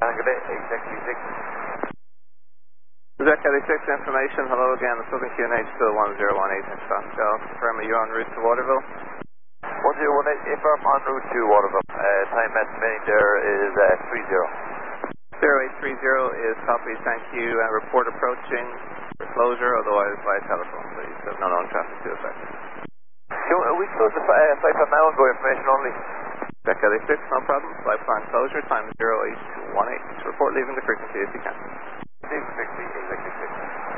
Tango 866. Zach 86 information, hello again, the Southern QNH still 1018 in Pascal. Confirm you're en route to Waterville. 1018, affirm en route to Waterville. Time estimating there is 30. 0830 is copy, thank you, and report approaching for closure, otherwise by telephone, please. There's no known traffic to affect. We close the flight plan now and go information only. Zach 86, no problem, flight plan closure, time 0818. Report leaving the frequency if you can. 660, 866.